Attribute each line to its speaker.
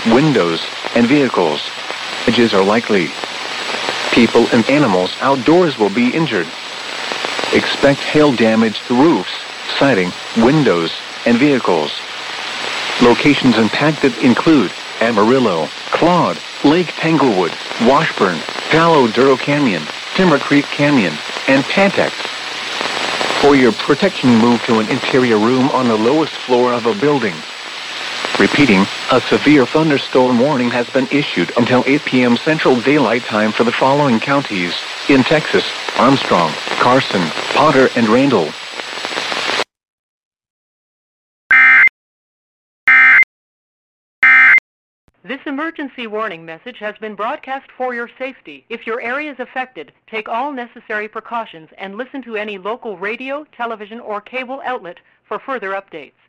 Speaker 1: windows, and vehicles. Damages are likely. People and animals outdoors will be injured. Expect hail damage to roofs, siding, windows, and vehicles. Locations impacted include Amarillo, Claude, Lake Tanglewood, Washburn, Palo Duro Canyon, Timber Creek Canyon, and Pantex. For your protection, move to an interior room on the lowest floor of a building. Repeating, a severe thunderstorm warning has been issued until 8 p.m. Central Daylight Time for the following counties in Texas: Armstrong, Carson, Potter, and Randall.
Speaker 2: This emergency warning message has been broadcast for your safety. If your area is affected, take all necessary precautions and listen to any local radio, television, or cable outlet for further updates.